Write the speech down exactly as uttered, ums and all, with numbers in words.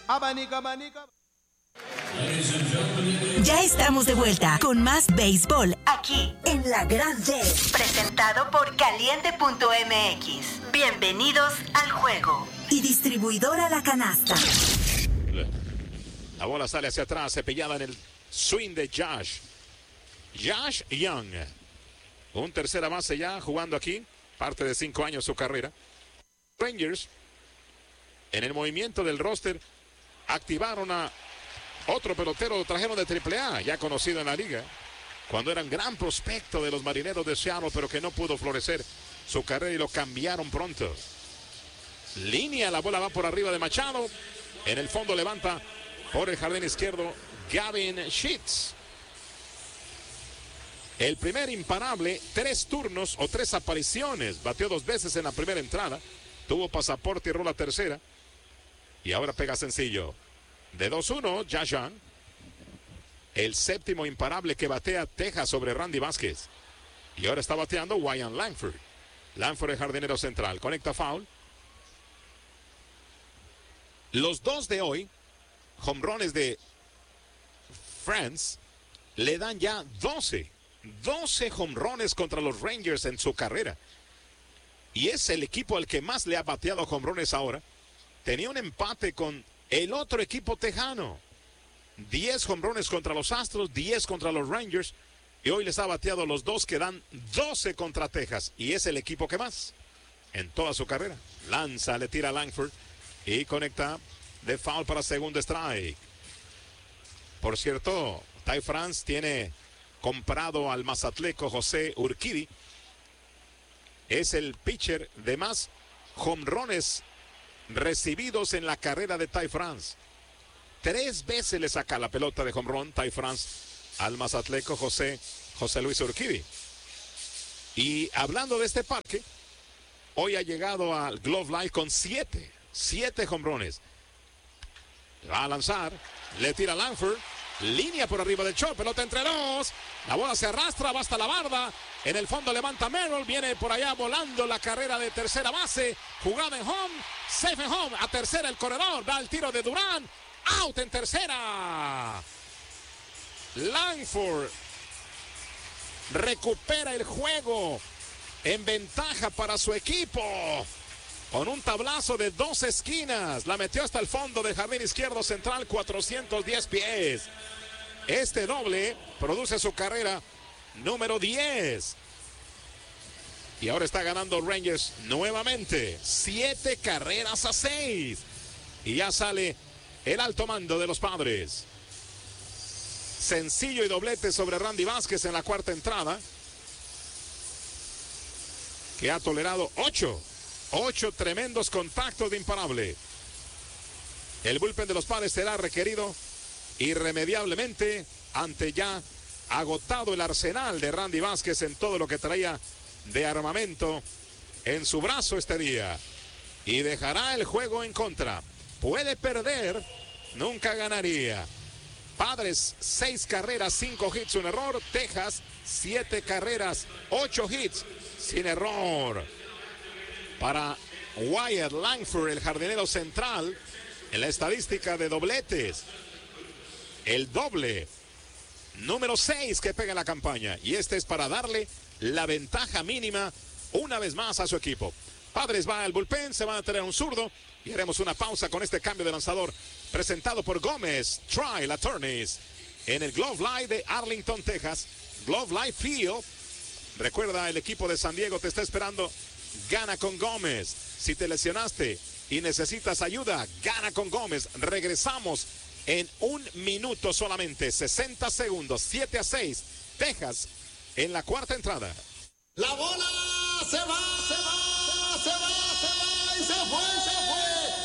Abanica, abanica. Ya estamos de vuelta con más béisbol aquí en La Grande. Presentado por Caliente punto M X. Bienvenidos al juego. Y distribuidora La Canasta. La bola sale hacia atrás, cepillada en el swing de Josh. Josh Young. Un tercera base ya jugando aquí. Parte de cinco años su carrera. Rangers, en el movimiento del roster, activaron a otro pelotero, lo trajeron de triple A, ya conocido en la liga, cuando era un gran prospecto de los Marineros de Seattle, pero que no pudo florecer su carrera y lo cambiaron pronto. Línea, la bola va por arriba de Machado. En el fondo levanta por el jardín izquierdo Gavin Sheets. El primer imparable, tres turnos o tres apariciones. Bateó dos veces en la primera entrada. Tuvo pasaporte y rola tercera. Y ahora pega sencillo. De dos uno, Josh Young. El séptimo imparable que batea Texas sobre Randy Vázquez. Y ahora está bateando Wyan Langford. Langford, el jardinero central. Conecta foul. Los dos de hoy, jonrones de France, le dan ya doce. doce jonrones contra los Rangers en su carrera. Y es el equipo al que más le ha bateado jonrones ahora. Tenía un empate con el otro equipo tejano. diez jonrones contra los Astros, diez contra los Rangers. Y hoy les ha bateado los dos que dan doce contra Texas. Y es el equipo que más en toda su carrera. Lanza, le tira a Langford y conecta de foul para segundo strike. Por cierto, Ty France tiene comprado al mazatleco José Urquidy. Es el pitcher de más jonrones recibidos en la carrera de Ty France. Tres veces le saca la pelota de jonrón Ty France al mazatleco José, José Luis Urquidy. Y hablando de este parque, hoy ha llegado al Glove Life con siete, siete jonrones. Va a lanzar, le tira Langford. Línea por arriba del short, pelota entre dos. La bola se arrastra, va hasta la barda. En el fondo levanta Merrill, viene por allá volando la carrera de tercera base. Jugada en home, safe en home. A tercera el corredor, da el tiro de Durán. Out en tercera. Langford recupera el juego en ventaja para su equipo. Con un tablazo de dos esquinas. La metió hasta el fondo del jardín izquierdo central, cuatrocientos diez pies. Este doble produce su carrera número diez. Y ahora está ganando Rangers nuevamente. Siete carreras a seis. Y ya sale el alto mando de los Padres. Sencillo y doblete sobre Randy Vázquez en la cuarta entrada. Que ha tolerado ocho. Ocho tremendos contactos de imparable. El bullpen de los Padres será requerido irremediablemente ante ya agotado el arsenal de Randy Vázquez en todo lo que traía de armamento en su brazo este día. Y dejará el juego en contra. Puede perder, nunca ganaría. Padres, seis carreras, cinco hits, un error. Texas, siete carreras, ocho hits, sin error. Para Wyatt Langford, el jardinero central, en la estadística de dobletes. El doble número seis que pega en la campaña. Y este es para darle la ventaja mínima una vez más a su equipo. Padres va al bullpen, se van a tener un zurdo. Y haremos una pausa con este cambio de lanzador presentado por Gómez Trial Attorneys en el Glove Life de Arlington, Texas. Glove Life Field. Recuerda, el equipo de San Diego te está esperando. Gana con Gómez. Si te lesionaste y necesitas ayuda, gana con Gómez. Regresamos en un minuto solamente, sesenta segundos, siete a seis. Texas en la cuarta entrada. La bola se va, se va, se va, se va y se fue, se fue.